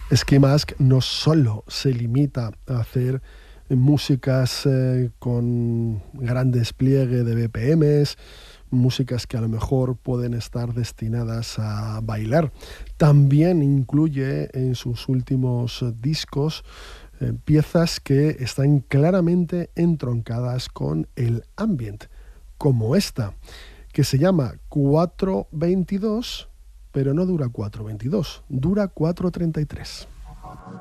Ski Mask no solo se limita a hacer músicas con gran despliegue de BPMs, músicas que a lo mejor pueden estar destinadas a bailar. También incluye en sus últimos discos piezas que están claramente entroncadas con el ambient, como esta, que se llama 4:22, pero no dura 4:22, dura 4:33.